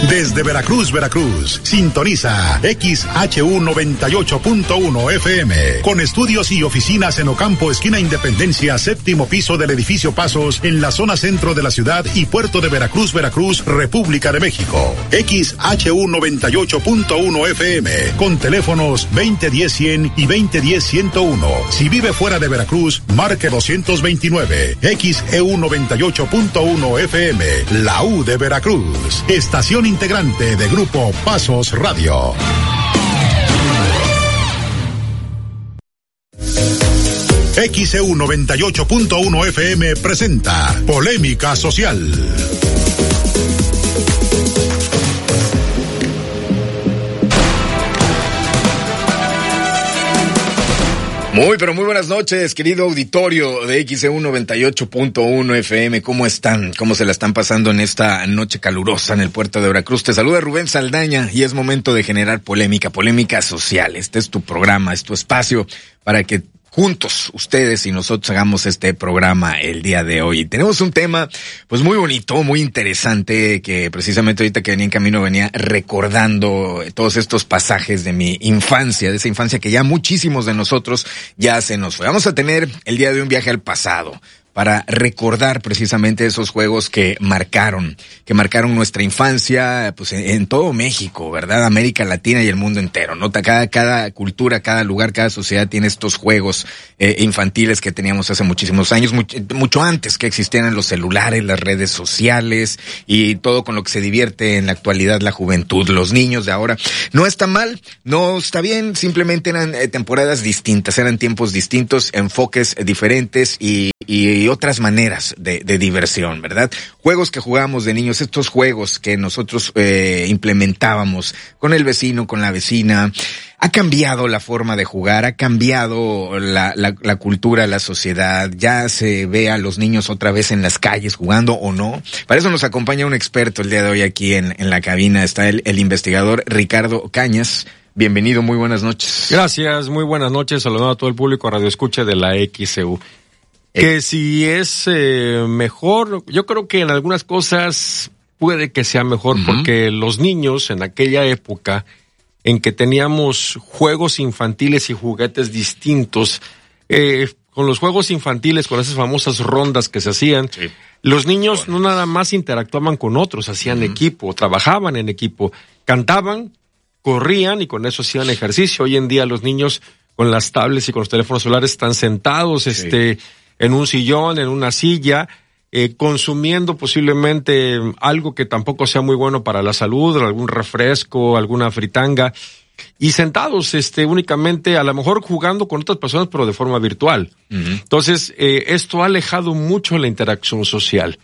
Desde Veracruz, Veracruz, sintoniza XHU 98.1 FM, con estudios y oficinas en Ocampo, esquina Independencia, séptimo piso del edificio Pasos, en la zona centro de la ciudad y puerto de Veracruz, Veracruz, República de México. XHU 98.1 FM, con teléfonos 2010-100 y 2010-101. Si vive fuera de Veracruz, marque 229. XEU 98.1 FM, la U de Veracruz, estación integrante de Grupo Pasos Radio. XEU 98.1 FM presenta Polémica Social. Muy buenas noches, querido auditorio de XEU 98.1 FM. ¿Cómo están? ¿Cómo se la están pasando en esta noche calurosa en el puerto de Veracruz? Te saluda Rubén Saldaña y es momento de generar polémica social. Este es tu programa, es tu espacio para que juntos, ustedes y nosotros hagamos este programa el día de hoy. Tenemos un tema, pues muy bonito, muy interesante, que precisamente ahorita que venía en camino venía recordando todos estos pasajes de mi infancia, de esa infancia que ya muchísimos de nosotros ya se nos fue. Vamos a tener el día de hoy un viaje al pasado, para recordar precisamente esos juegos que marcaron nuestra infancia, pues en todo México, ¿verdad? América Latina y el mundo entero, ¿no? Cada cultura, cada lugar, cada sociedad tiene estos juegos infantiles que teníamos hace muchísimos años, mucho antes que existieran los celulares, las redes sociales y todo con lo que se divierte en la actualidad la juventud, los niños de ahora. No está mal, no está bien, simplemente eran temporadas distintas, eran tiempos distintos, enfoques diferentes y otras maneras de diversión, ¿verdad? Juegos que jugábamos de niños, estos juegos que nosotros implementábamos con el vecino, con la vecina. Ha cambiado la forma de jugar, ha cambiado la cultura, la sociedad. Ya se ve a los niños otra vez en las calles jugando o no. Para eso nos acompaña un experto el día de hoy aquí en la cabina. Está el investigador Ricardo Cañas. Bienvenido, muy buenas noches. Gracias, muy buenas noches. Saludando a todo el público Radio Escucha de la XEU. Que si es mejor, yo creo que en algunas cosas puede que sea mejor, porque los niños en aquella época en que teníamos juegos infantiles y juguetes distintos, con los juegos infantiles, con esas famosas rondas que se hacían, sí, los niños no nada más interactuaban con otros, hacían equipo, trabajaban en equipo, cantaban, corrían y con eso hacían ejercicio. Hoy en día los niños con las tablets y con los teléfonos celulares están sentados, sí, en un sillón, en una silla, consumiendo posiblemente algo que tampoco sea muy bueno para la salud, algún refresco, alguna fritanga, y sentados únicamente, a lo mejor jugando con otras personas, pero de forma virtual. Entonces, esto ha alejado mucho la interacción social.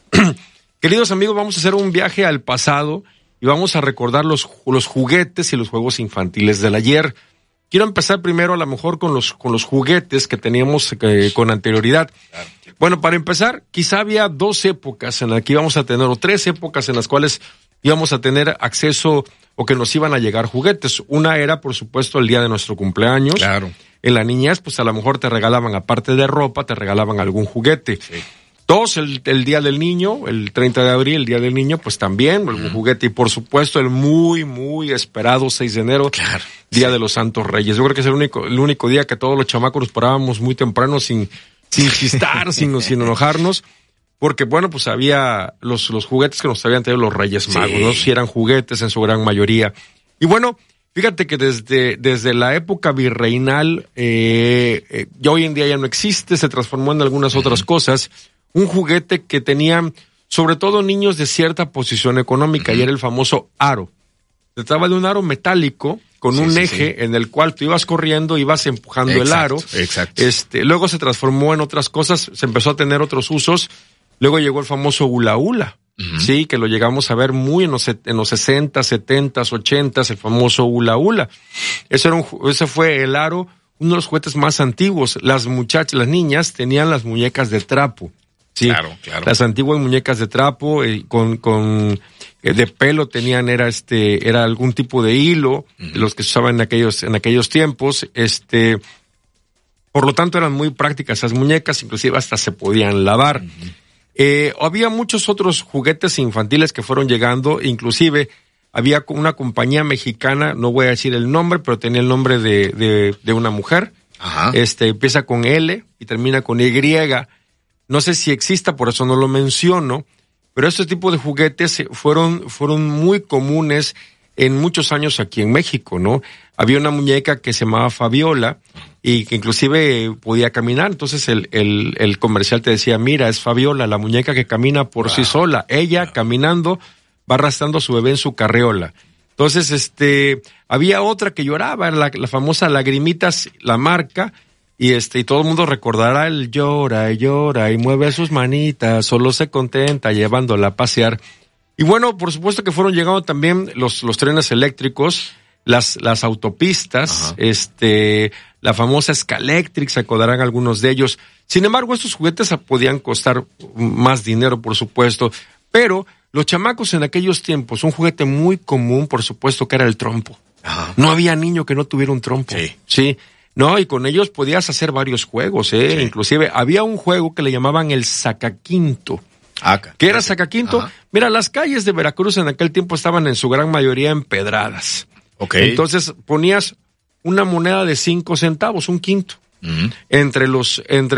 Queridos amigos, vamos a hacer un viaje al pasado y vamos a recordar los juguetes y los juegos infantiles del ayer. Quiero empezar primero a lo mejor con los juguetes que teníamos con anterioridad. Claro. Bueno, para empezar, quizá había dos épocas en las que íbamos a tener, o tres épocas en las cuales íbamos a tener acceso o que nos iban a llegar juguetes. Una era, por supuesto, el día de nuestro cumpleaños. Claro. En la niñez, pues a lo mejor te regalaban, aparte de ropa, te regalaban algún juguete. Sí. Dos, el Día del Niño, el 30 de abril, el Día del Niño, pues también, algún juguete. Y por supuesto, el muy esperado 6 de enero, claro, Día de los Santos Reyes. Yo creo que es el único día que todos los chamacos nos parábamos muy temprano sin chistar, sin enojarnos. Porque, bueno, pues había los juguetes que nos habían traído los Reyes Magos, sí, ¿no? Si eran juguetes en su gran mayoría. Y bueno, fíjate que desde la época virreinal, ya hoy en día ya no existe, se transformó en algunas otras cosas. Un juguete que tenían, sobre todo niños de cierta posición económica, y era el famoso aro. Se trataba de un aro metálico con un eje en el cual tú ibas corriendo, ibas empujando el aro. Exacto. Luego se transformó en otras cosas, se empezó a tener otros usos. Luego llegó el famoso hula hula, sí, que lo llegamos a ver muy en los 60, 70, 80, el famoso hula hula. Ese fue el aro, uno de los juguetes más antiguos. Las niñas tenían las muñecas de trapo. Sí, claro. Las antiguas muñecas de trapo con de pelo tenían, era algún tipo de hilo, los que se usaban en aquellos tiempos, por lo tanto eran muy prácticas esas muñecas, inclusive hasta se podían lavar. Había muchos otros juguetes infantiles que fueron llegando, inclusive había una compañía mexicana, no voy a decir el nombre, pero tenía el nombre de una mujer. Ajá. Empieza con L y termina con Y. No sé si exista, por eso no lo menciono, pero este tipo de juguetes fueron muy comunes en muchos años aquí en México, ¿no? Había una muñeca que se llamaba Fabiola y que inclusive podía caminar, entonces el comercial te decía, mira, es Fabiola, la muñeca que camina por sí sola, ella caminando va arrastrando a su bebé en su carriola. Entonces, había otra que lloraba, la famosa Lagrimitas, la marca, y todo el mundo recordará el llora y mueve sus manitas, solo se contenta llevándola a pasear. Y bueno, por supuesto que fueron llegando también los trenes eléctricos, las autopistas, la famosa Scalectric, se acordarán algunos de ellos. Sin embargo, estos juguetes podían costar más dinero, por supuesto, pero los chamacos en aquellos tiempos, un juguete muy común, por supuesto, que era el trompo. Ajá. No había niño que no tuviera un trompo. Sí. No, y con ellos podías hacer varios juegos, Sí. Inclusive había un juego que le llamaban el sacaquinto. ¿Qué era sacaquinto? Ajá. Mira, las calles de Veracruz en aquel tiempo estaban en su gran mayoría empedradas. Okay. Entonces ponías una moneda de 5 centavos, un quinto, entre los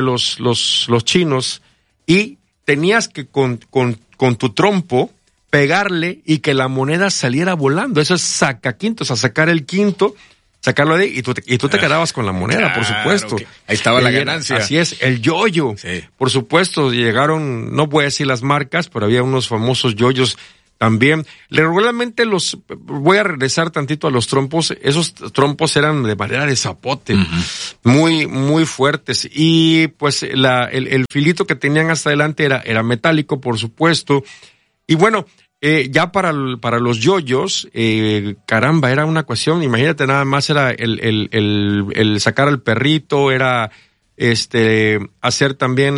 chinos, y tenías que con tu trompo pegarle y que la moneda saliera volando. Eso es sacaquinto, o sea, sacar el quinto, sacarlo de ahí y tú te quedabas con la moneda, por supuesto. Okay. Ahí estaba la ganancia. Así es, el yoyo. Sí. Por supuesto, llegaron, no voy a decir las marcas, pero había unos famosos yoyos también. Regularmente voy a regresar tantito a los trompos. Esos trompos eran de madera de zapote, muy, muy fuertes. Y pues el filito que tenían hasta adelante era metálico, por supuesto. Y bueno, ya para los yoyos, caramba, era una cuestión, imagínate, nada más era el sacar al perrito, era hacer también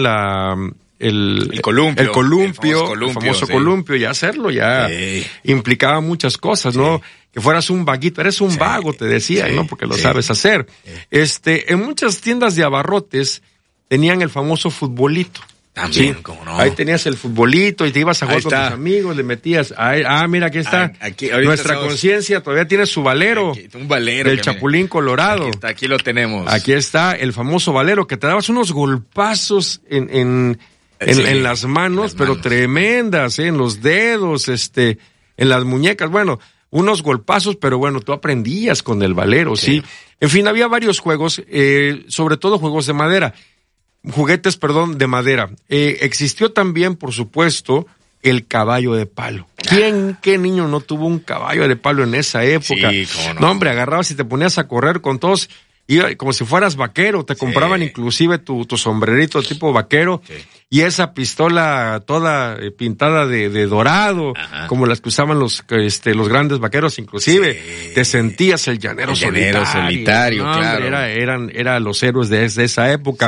el columpio, el famoso columpio, y hacerlo ya implicaba muchas cosas, ¿no? Que fueras un vaguito, eres un vago, te decían, ¿no? Porque lo sabes hacer. En muchas tiendas de abarrotes tenían el famoso futbolito. También, cómo no. Ahí tenías el futbolito y te ibas a jugar con tus amigos, le metías, mira, aquí está. Nuestra conciencia todavía tiene su valero. Un valero. Del Chapulín Colorado. Aquí lo tenemos. Aquí está el famoso valero, que te dabas unos golpazos en las manos, pero tremendas, en los dedos, en las muñecas. Bueno, unos golpazos, pero bueno, tú aprendías con el valero, ¿sí? En fin, había varios juegos, sobre todo juegos de madera. Juguetes, de madera. Existió también, por supuesto, el caballo de palo. ¿Qué niño no tuvo un caballo de palo en esa época? Sí, cómo no. No, hombre, agarrabas y te ponías a correr con todos, como si fueras vaquero, te compraban inclusive tu sombrerito tipo vaquero, y esa pistola toda pintada de dorado, como las que usaban los grandes vaqueros, inclusive te sentías el llanero solitario, no, claro. Hombre, eran los héroes de esa época.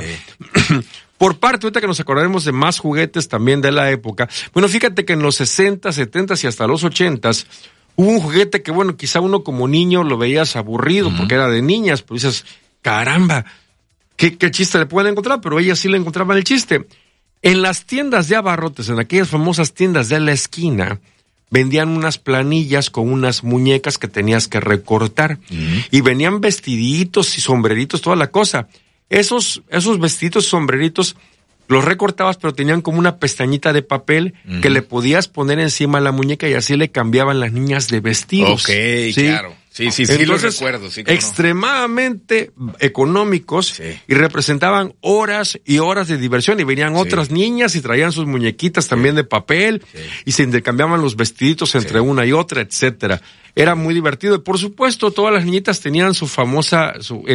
Por parte, ahorita que nos acordaremos de más juguetes también de la época, bueno, fíjate que en los 60, 70 y hasta los 80 hubo un juguete que, bueno, quizá uno como niño lo veías aburrido porque era de niñas, pero dices, caramba, ¿qué chiste le pueden encontrar? Pero ellas sí le encontraban el chiste. En las tiendas de abarrotes, en aquellas famosas tiendas de la esquina, vendían unas planillas con unas muñecas que tenías que recortar. Y venían vestiditos y sombreritos, toda la cosa. Esos vestiditos y sombreritos los recortabas, pero tenían como una pestañita de papel que le podías poner encima a la muñeca y así le cambiaban las niñas de vestidos. ¿Sí? Claro. Sí, entonces, lo recuerdo. Sí, extremadamente económicos y representaban horas y horas de diversión. Y venían otras niñas y traían sus muñequitas también de papel y se intercambiaban los vestiditos entre una y otra, etcétera. Era muy divertido. Y por supuesto, todas las niñitas tenían su famosa,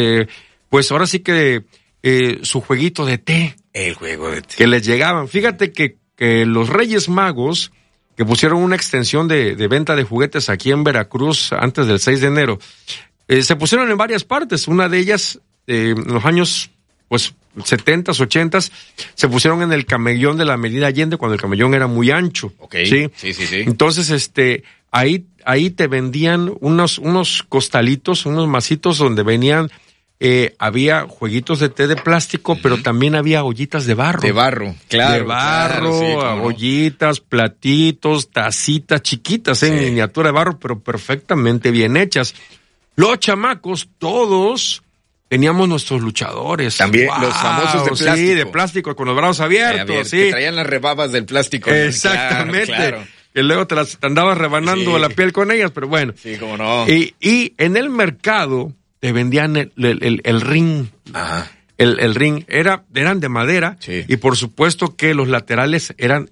pues ahora sí que su jueguito de té. El juego de té. Que les llegaban. Fíjate que los Reyes Magos, que pusieron una extensión de venta de juguetes aquí en Veracruz antes del 6 de enero, se pusieron en varias partes. Una de ellas, en los años, pues, 70s, 80s, se pusieron en el camellón de la Avenida Allende, cuando el camellón era muy ancho. Sí. Entonces, ahí te vendían unos costalitos, unos masitos donde venían había jueguitos de té de plástico, pero también había ollitas de barro. De barro, claro. De barro, claro, sí, claro. ollitas, platitos, tacitas chiquitas en miniatura de barro, pero perfectamente bien hechas. Los chamacos, todos teníamos nuestros luchadores. También los famosos de plástico. Sí, de plástico, con los brazos abiertos. Sí. Que traían las rebabas del plástico. Exactamente. Claro. Que luego te andabas rebanando la piel con ellas, pero bueno. Sí, cómo no. Y en el mercado te vendían el ring. Ajá. El ring eran de madera, y por supuesto que los laterales eran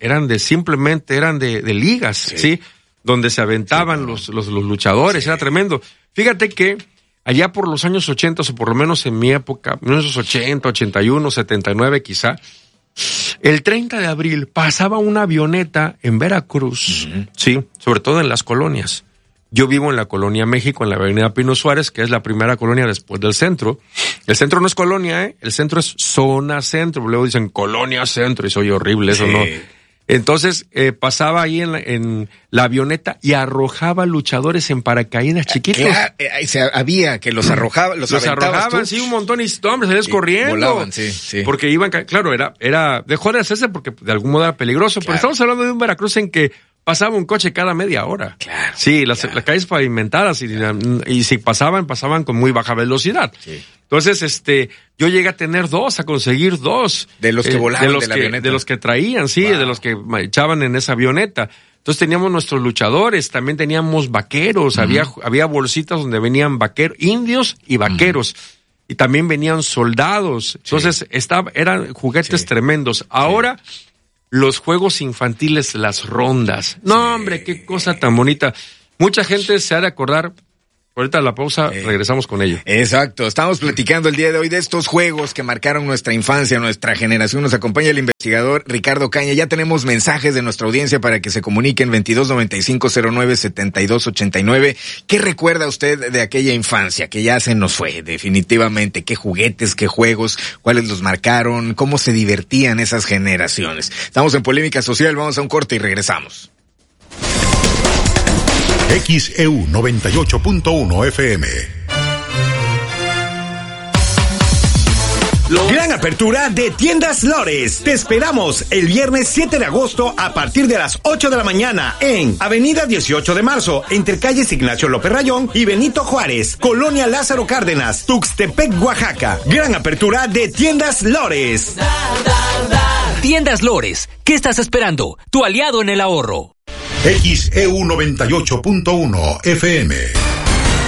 de ligas, ¿sí? Donde se aventaban los luchadores, era tremendo. Fíjate que allá por los años 80, o por lo menos en mi época, 1980, 81, 79 quizá, el 30 de abril pasaba una avioneta en Veracruz, sí, sobre todo en las colonias. Yo vivo en la Colonia México, en la avenida Pino Suárez, que es la primera colonia después del centro. El centro no es colonia, el centro es zona centro. Luego dicen colonia centro y soy horrible, eso no. Entonces pasaba ahí en la avioneta y arrojaba luchadores en paracaídas chiquitos. Claro, había que los arrojaban, los arrojaban, sí, un montón, y hombres salías corriendo. Volaban, sí. Porque iban, claro, dejó de hacerse porque de algún modo era peligroso, pero estamos hablando de un Veracruz en que pasaba un coche cada media hora. Claro. Sí, las calles pavimentadas y si pasaban con muy baja velocidad. Sí. Entonces, yo llegué a conseguir dos. De los que volaban de la avioneta. De los que traían, de los que echaban en esa avioneta. Entonces teníamos nuestros luchadores, también teníamos vaqueros, había bolsitas donde venían indios y vaqueros. Y también venían soldados. Entonces, eran juguetes tremendos. Ahora, los juegos infantiles, las rondas. No, hombre, qué cosa tan bonita. Mucha gente se ha de acordar. Ahorita a la pausa regresamos con ello. Exacto, estamos platicando el día de hoy de estos juegos que marcaron nuestra infancia, nuestra generación. Nos acompaña el investigador Ricardo Caña. Ya tenemos mensajes de nuestra audiencia para que se comuniquen 2295-09-7289. ¿Qué recuerda usted de aquella infancia que ya se nos fue definitivamente? ¿Qué juguetes, qué juegos, cuáles los marcaron? ¿Cómo se divertían esas generaciones? Estamos en Polémica Social, vamos a un corte y regresamos. XEU 98.1 FM. Gran apertura de Tiendas Lores. Te esperamos el viernes 7 de agosto a partir de las 8 de la mañana en Avenida 18 de Marzo, entre calles Ignacio López Rayón y Benito Juárez, Colonia Lázaro Cárdenas, Tuxtepec, Oaxaca. Gran apertura de Tiendas Lores. Tiendas Lores, ¿qué estás esperando? Tu aliado en el ahorro. XEU 98.1 FM.